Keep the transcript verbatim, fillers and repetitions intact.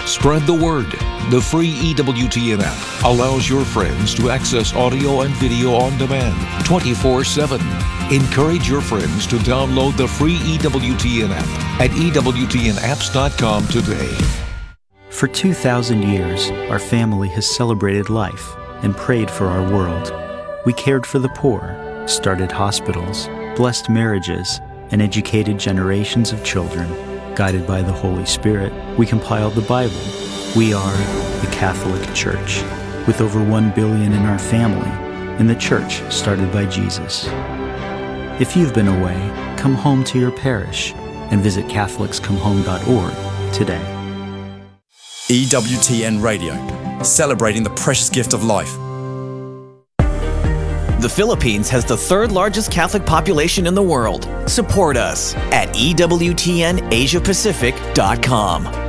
Spread the word. The free E W T N app allows your friends to access audio and video on demand twenty-four seven. Encourage your friends to download the free E W T N app at E W T N apps dot com today. For two thousand years, our family has celebrated life and prayed for our world. We cared for the poor, started hospitals, blessed marriages, and educated generations of children. Guided by the Holy Spirit, we compiled the Bible. We are the Catholic Church, with over one billion in our family, and the church started by Jesus. If you've been away, come home to your parish and visit Catholics Come Home dot org today. E W T N Radio, celebrating the precious gift of life. The Philippines has the third largest Catholic population in the world. Support us at E W T N Asia Pacific dot com.